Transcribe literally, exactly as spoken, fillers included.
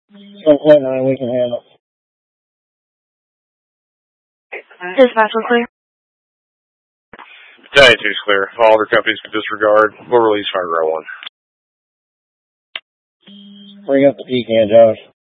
So what nine we can handle. Dispatch, we're clear. ninety-two's clear. All other companies can disregard. We'll release Fire Row one. Bring up the pecan, Josh.